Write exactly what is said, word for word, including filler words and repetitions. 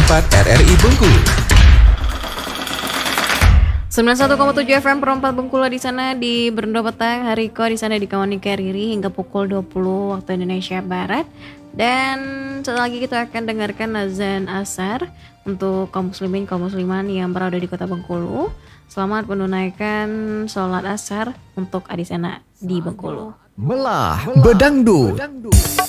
empat R R I Bengkulu. sembilan puluh satu koma tujuh F M perempat Bengkulu di sana di Berendo Petang, Hariko di sana dikawani Riri hingga pukul dua puluh waktu Indonesia Barat. Dan setelah lagi kita akan dengarkan azan asar untuk kaum muslimin kaum musliman yang berada di Kota Bengkulu. Selamat menunaikan sholat asar untuk Adisena di Bengkulu. Melah Bedangdut.